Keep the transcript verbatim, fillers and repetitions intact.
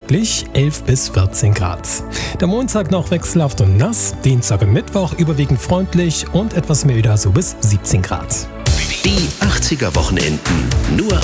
bewölklich elf bis vierzehn Grad. Der Montag noch wechselhaft und nass, Dienstag und Mittwoch überwiegend freundlich und etwas milder, so bis siebzehn Grad. Die achtziger Wochenenden nur